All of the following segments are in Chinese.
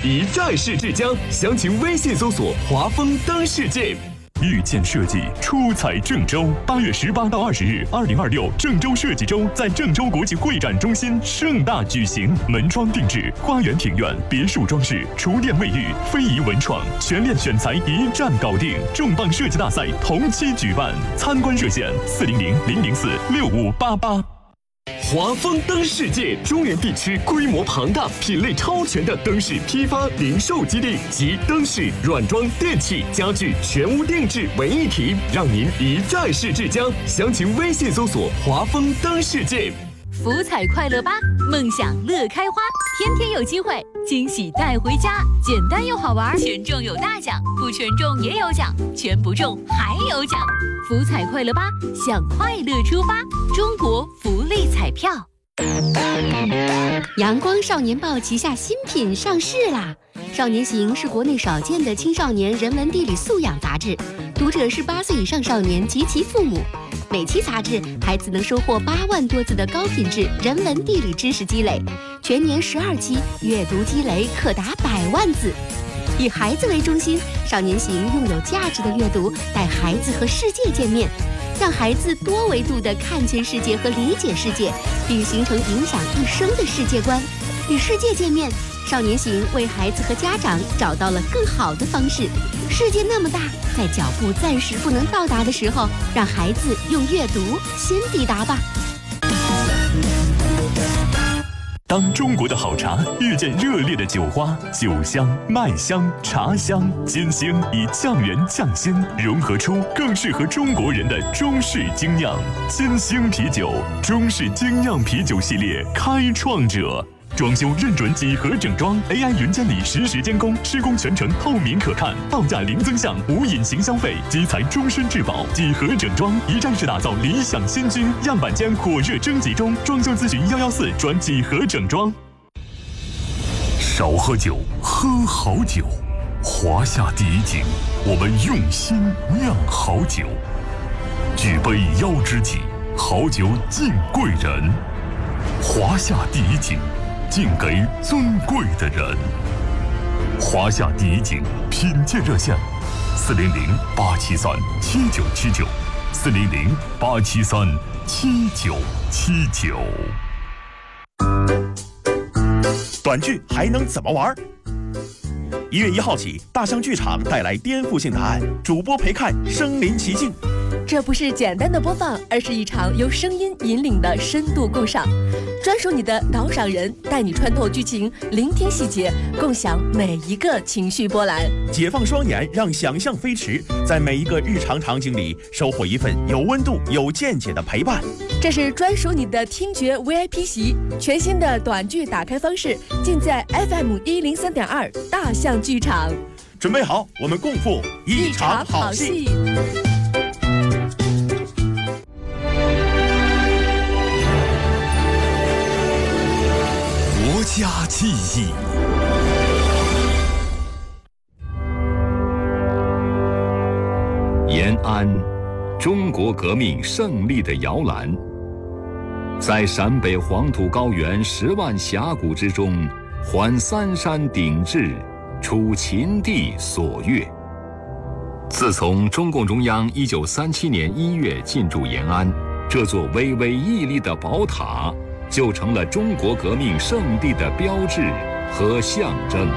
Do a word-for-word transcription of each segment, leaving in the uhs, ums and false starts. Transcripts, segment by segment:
一站式至江，详情微信搜索华丰灯世界。遇见设计，出彩郑州。八月十八到二十日，二零二六郑州设计周在郑州国际会展中心盛大举行。门窗定制、花园庭院、别墅装饰、厨电卫浴、非遗文创，全链选材一站搞定。重磅设计大赛同期举办，参观热线：四零零零零四六五八八。华丰灯世界，中原地区规模庞大、品类超全的灯饰批发零售基地，集灯饰、软装、电器、家具全屋定制为一体，让您一站式至江。详情微信搜索华丰灯世界。 福彩快乐吧，梦想乐开花，天天有机会，惊喜带回家，简单又好玩，全中有大奖，不全中也有奖，全不中还有奖。福彩快乐吧，向快乐出发，中国福利彩票。阳光少年报旗下新品上市啦！少年行是国内少见的青少年人文地理素养杂志，读者是八岁以上少年及其父母。每期杂志，孩子能收获八万多字的高品质人文地理知识积累，全年十二期，阅读积累可达百万字。以孩子为中心，少年行用有价值的阅读带孩子和世界见面，让孩子多维度地看见世界和理解世界，并形成影响一生的世界观。与世界见面，少年行为孩子和家长找到了更好的方式。世界那么大，在脚步暂时不能到达的时候，让孩子用阅读先抵达吧。 当中国的好茶遇见热烈的酒花，酒香、麦香、茶香、金星以匠人匠心融合出更适合中国人的中式精酿。金星啤酒，中式精酿啤酒系列开创者。装修认准几何整装 ，A I 云监理实时监工，施工全程透明可看，报价零增项无隐形消费，基材终身质保。几何整装一站式打造理想新居，样板间火热征集中，装修咨询幺幺四转几何整装。少喝酒，喝好酒。华夏第一景，我们用心酿好酒。举杯邀知己，好酒敬贵人。华夏第一景，敬给尊贵的人。华夏第一景品鉴热线：四零零八七三七九七九，四零零八七三七九七九。 短剧还能怎么玩？一月一号起，大象剧场带来颠覆性答案，主播陪看身临其境。 这不是简单的播放，而是一场由声音引领的深度共赏，专属你的导赏人，带你穿透剧情，聆听细节，共享每一个情绪波澜。 解放双眼，让想象飞驰，在每一个日常场景里收获一份有温度、有见解的陪伴。 这是专属你的听觉 V I P 席，全新的短剧打开方式，尽在 F M 一零三点二大象剧场。 准备好，我们共赴一场好戏。 国家记忆，延安，中国革命胜利的摇篮。在陕北黄土高原十万峡谷之中，环三山鼎峙，处秦地所悦。自从中共中央一九三七年一月进驻延安，这座巍巍屹立的宝塔就成了中国革命胜利的标志和象征。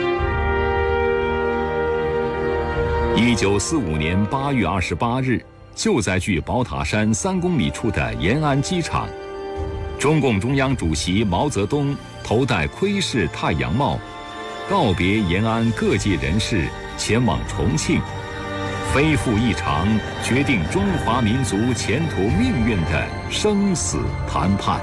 一九四五年八月二十八日，就在距宝塔山三公里处的延安机场，中共中央主席毛泽东头戴盔式太阳帽，告别延安各界人士，前往重庆，飞赴一场决定中华民族前途命运的生死谈判。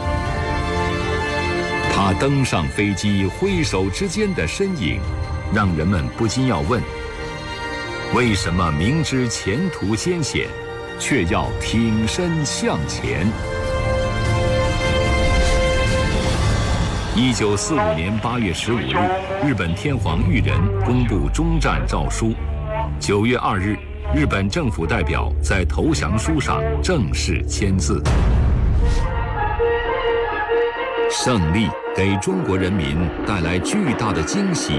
他登上飞机挥手之间的身影，让人们不禁要问：为什么明知前途艰险，却要挺身向前？一九四五年八月十五日，日本天皇裕仁公布终战诏书。九月二日，日本政府代表在投降书上正式签字。胜利给中国人民带来巨大的惊喜